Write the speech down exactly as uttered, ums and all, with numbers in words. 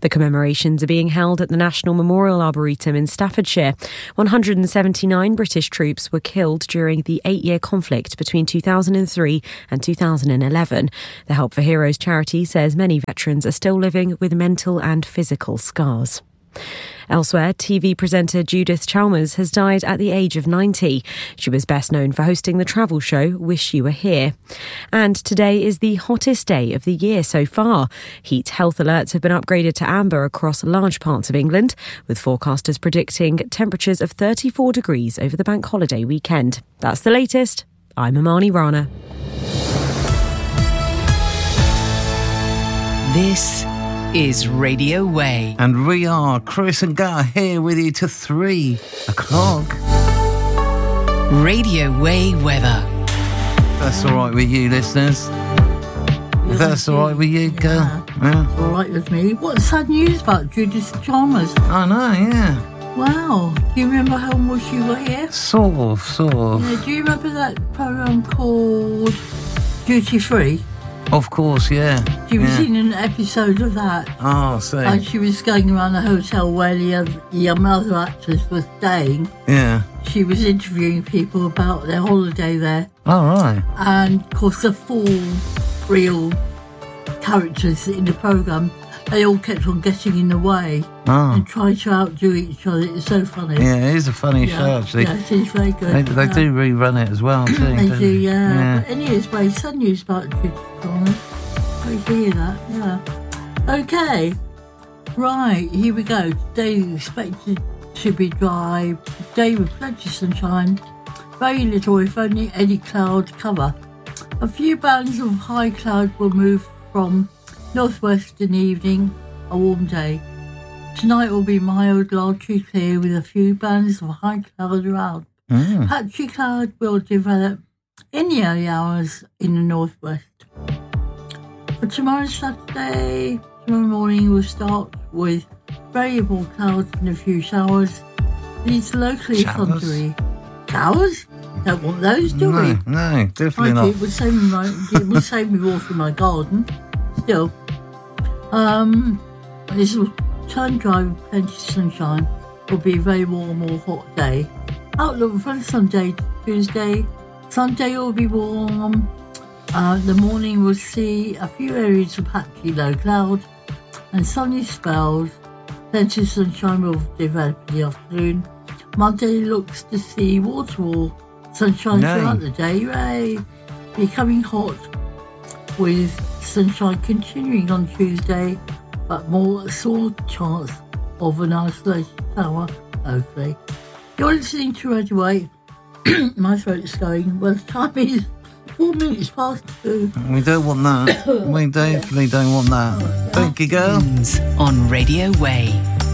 The commemorations are being held at the National Memorial Arboretum in Staffordshire. one hundred seventy-nine British troops were killed during the eight-year conflict between two thousand three and two thousand eleven. The Help for Heroes charity says many veterans are still living with mental and physical scars. Elsewhere, T V presenter Judith Chalmers has died at the age of ninety. She was best known for hosting the travel show Wish You Were Here. And today is the hottest day of the year so far. Heat health alerts have been upgraded to amber across large parts of England, with forecasters predicting temperatures of thirty-four degrees over the bank holiday weekend. That's the latest. I'm Amani Rana. This is Radio Way. And we are, Chris and Gar, here with you to three o'clock. Radio Way weather. That's all right with you, listeners. If that's all right with you, Gar. Yeah, Yeah. it's all right with me. What's sad news about Judith Chalmers? I know, yeah. Wow. Do you remember how much you were here? Sort of, sort of. Yeah, do you remember that programme called Duty Free? Of course, yeah. She was yeah. in an episode of that. Oh, see. And she was going around the hotel where the other, the other actors were staying. Yeah. She was interviewing people about their holiday there. All right. And, of course, the four real characters in the programme, they all kept on getting in the way Oh. and trying to outdo each other. It's so funny. Yeah, it is a funny Yeah, show, actually. Yeah, it is very good. They, they yeah. do rerun it as well, too. They don't do, yeah. yeah. But anyway, sad news about Judith Chalmers. I hear that, yeah. Okay, right, here we go. Today is expected to be dry. Today with plenty of sunshine. Very little, if only any cloud cover. A few bands of high cloud will move from northwest in the evening. A warm day. Tonight will be mild, largely clear with a few bands of high cloud around. Mm. Patchy cloud will develop in the early hours in the northwest. For tomorrow, Saturday, tomorrow morning will start with variable clouds and a few showers. These locally Showers? thundery. Showers? Don't want those, do No, we? no, definitely I not. do. It would save me my, it would save me water in my garden. Still, um, this will turn dry with plenty of sunshine. Will be a very warm or hot day. Outlook for Sunday, Tuesday. Sunday will be warm. Uh, the morning will see a few areas of patchy low cloud and sunny spells. Plenty of sunshine will develop in the afternoon. Monday looks to see water wall sunshine Yay. throughout the day. Hooray! Becoming hot with sunshine continuing on Tuesday, but more sore chance of an isolated shower, hopefully. You're listening to Radio Way. My throat's going. Well, the time is four minutes past two. We don't want that. We definitely don't want that. Thank you, girl. On Radio Way.